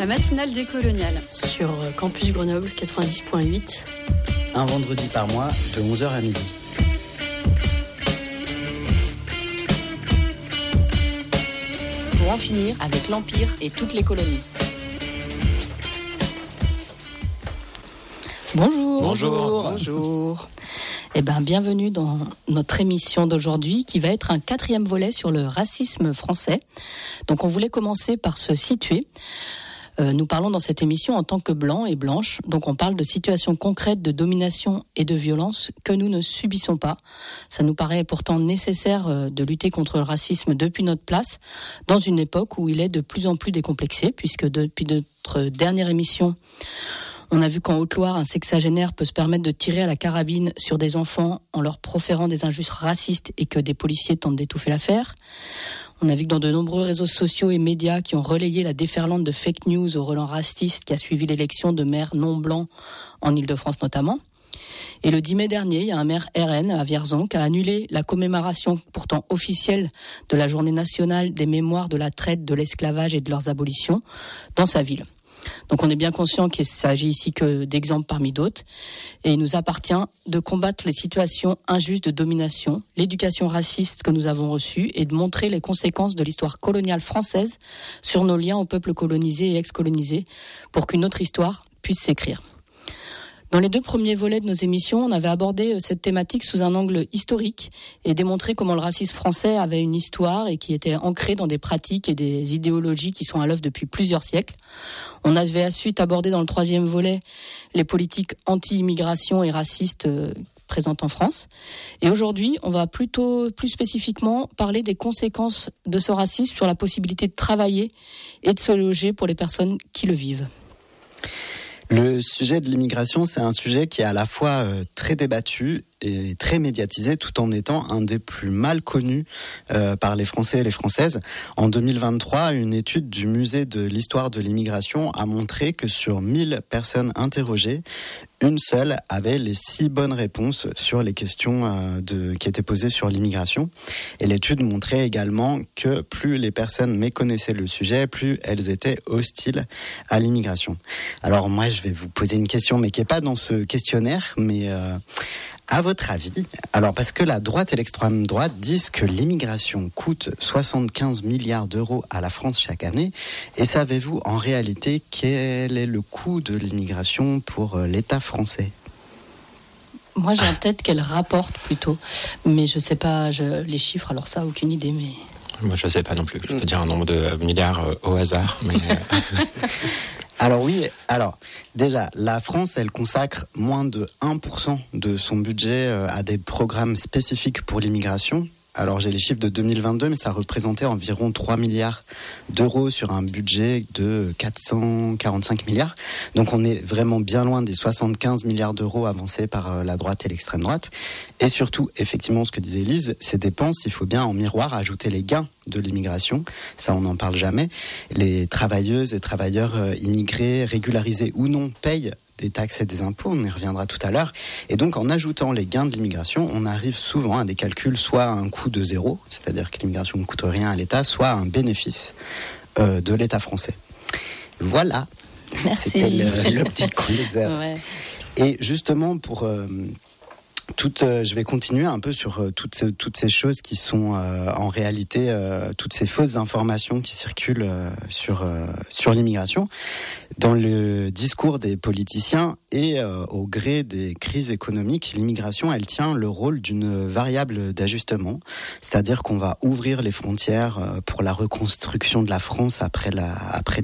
La matinale décoloniale. Sur Campus Grenoble 90.8. Un vendredi par mois, de 11h à midi. Pour en finir avec l'Empire et toutes les colonies. Bonjour. Bonjour. Eh bien, bienvenue dans notre émission d'aujourd'hui qui va être un 4e volet sur le racisme français. Donc, on voulait commencer par se situer. Nous parlons dans cette émission en tant que blancs et blanches. Donc, on parle de situations concrètes de domination et de violence que nous ne subissons pas. Ça nous paraît pourtant nécessaire de lutter contre le racisme depuis notre place, dans une époque où il est de plus en plus décomplexé, puisque depuis notre dernière émission, on a vu qu'en Haute-Loire, un sexagénaire peut se permettre de tirer à la carabine sur des enfants en leur proférant des injures racistes et que des policiers tentent d'étouffer l'affaire. On a vu que dans de nombreux réseaux sociaux et médias qui ont relayé la déferlante de fake news au relent raciste qui a suivi l'élection de maires non blancs en Île-de-France notamment. Et le 10 mai dernier, il y a un maire RN à Vierzon qui a annulé la commémoration pourtant officielle de la journée nationale des mémoires de la traite, de l'esclavage et de leurs abolitions dans sa ville. Donc on est bien conscient qu'il s'agit ici que d'exemples parmi d'autres et il nous appartient de combattre les situations injustes de domination, l'éducation raciste que nous avons reçue et de montrer les conséquences de l'histoire coloniale française sur nos liens aux peuples colonisés et ex-colonisés pour qu'une autre histoire puisse s'écrire. Dans les 2 premiers volets de nos émissions, on avait abordé cette thématique sous un angle historique et démontré comment le racisme français avait une histoire et qui était ancré dans des pratiques et des idéologies qui sont à l'œuvre depuis plusieurs siècles. On avait ensuite abordé dans le 3e volet les politiques anti-immigration et racistes présentes en France. Et aujourd'hui, on va plus spécifiquement parler des conséquences de ce racisme sur la possibilité de travailler et de se loger pour les personnes qui le vivent. Le sujet de l'immigration, c'est un sujet qui est à la fois très débattu et très médiatisé, tout en étant un des plus mal connus par les Français et les Françaises. En 2023, une étude du musée de l'histoire de l'immigration a montré que sur 1000 personnes interrogées, une seule avait les 6 bonnes réponses sur les questions qui étaient posées sur l'immigration. Et l'étude montrait également que plus les personnes méconnaissaient le sujet, plus elles étaient hostiles à l'immigration. Alors moi, je vais vous poser une question, mais qui n'est pas dans ce questionnaire, mais à votre avis, alors parce que la droite et l'extrême droite disent que l'immigration coûte 75 milliards d'euros à la France chaque année, et savez-vous en réalité quel est le coût de l'immigration pour l'État français ? Moi j'ai en tête qu'elle rapporte plutôt, mais je sais pas les chiffres, alors ça aucune idée. Mais moi je sais pas non plus, je peux dire un nombre de milliards au hasard, mais... Alors oui, déjà, la France, elle consacre moins de 1% de son budget à des programmes spécifiques pour l'immigration. Alors j'ai les chiffres de 2022, mais ça représentait environ 3 milliards d'euros sur un budget de 445 milliards. Donc on est vraiment bien loin des 75 milliards d'euros avancés par la droite et l'extrême droite. Et surtout, effectivement, ce que disait Lise, ces dépenses, il faut bien en miroir ajouter les gains de l'immigration. Ça, on n'en parle jamais. Les travailleuses et travailleurs immigrés, régularisés ou non, payent des taxes et des impôts, on y reviendra tout à l'heure. Et donc, en ajoutant les gains de l'immigration, on arrive souvent à des calculs, soit à un coût de 0, c'est-à-dire que l'immigration ne coûte rien à l'État, soit à un bénéfice de l'État français. Voilà. Merci. C'était le petit quiz. Ouais. Et justement, pour... je vais continuer un peu sur toutes ces choses qui sont en réalité toutes ces fausses informations qui circulent sur l'immigration. Dans le discours des politiciens et au gré des crises économiques, l'immigration, elle tient le rôle d'une variable d'ajustement, c'est-à-dire qu'on va ouvrir les frontières pour la reconstruction de la France après